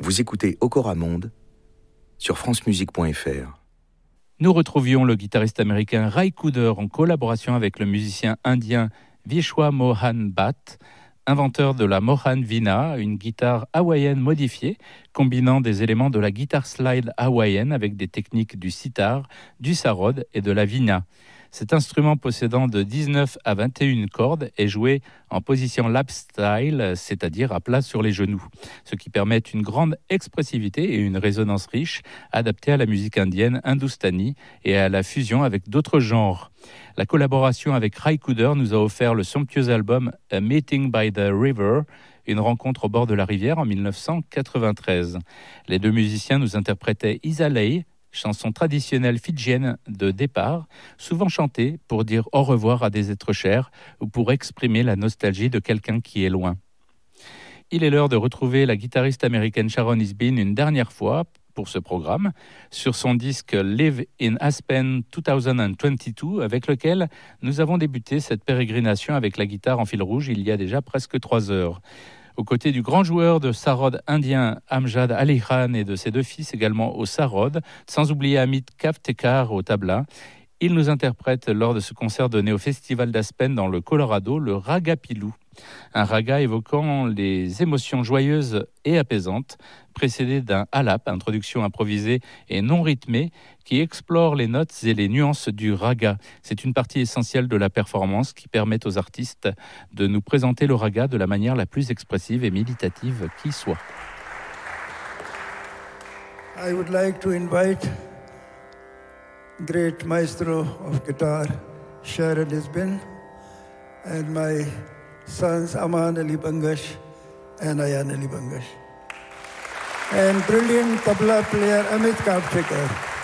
Vous écoutez Okora Monde sur francemusique.fr. Nous retrouvions le guitariste américain Ry Cooder en collaboration avec le musicien indien Vishwa Mohan Bhatt, inventeur de la Mohan Veena, une guitare hawaïenne modifiée, combinant des éléments de la guitare slide hawaïenne avec des techniques du sitar, du sarod et de la veena. Cet instrument possédant de 19 à 21 cordes est joué en position lap style, c'est-à-dire à plat sur les genoux, ce qui permet une grande expressivité et une résonance riche, adaptée à la musique indienne, hindoustanie et à la fusion avec d'autres genres. La collaboration avec Ry Cooder nous a offert le somptueux album A Meeting by the River, une rencontre au bord de la rivière en 1993. Les deux musiciens nous interprétaient Isalei, chanson traditionnelle fidjienne de départ, souvent chantée pour dire au revoir à des êtres chers ou pour exprimer la nostalgie de quelqu'un qui est loin. Il est l'heure de retrouver la guitariste américaine Sharon Isbeen une dernière fois pour ce programme, sur son disque Live in Aspen 2022, avec lequel nous avons débuté cette pérégrination avec la guitare en fil rouge il y a déjà presque 3 heures. Aux côtés du grand joueur de sarod indien Amjad Ali Khan et de ses 2 fils également au sarod, sans oublier Amit Kavtekar au tabla, il nous interprète lors de ce concert donné au Festival d'Aspen dans le Colorado le raga pilou, un raga évoquant les émotions joyeuses et apaisantes, précédé d'un alap, introduction improvisée et non rythmée, qui explore les notes et les nuances du raga. C'est une partie essentielle de la performance qui permet aux artistes de nous présenter le raga de la manière la plus expressive et méditative qui soit. I would like to invite great maestro of guitar, Sharon Isbeen, and my sons Aman Ali Bangash and Ayan Ali Bangash, and brilliant tabla player Amit Kavtekar.